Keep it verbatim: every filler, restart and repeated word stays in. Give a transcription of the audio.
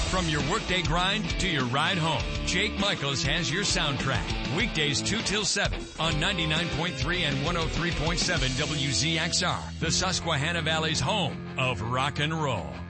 From your workday grind to your ride home, Jake Michaels has your soundtrack. Weekdays two till seven on ninety-nine point three and one oh three point seven W Z X R, the Susquehanna Valley's home of rock and roll.